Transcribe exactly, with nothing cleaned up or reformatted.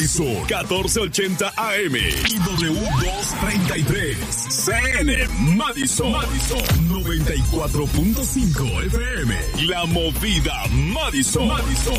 catorce ochenta A M y W doscientos treinta y tres C N Madison, Madison noventa y cuatro punto cinco F M. La movida Madison, Madison.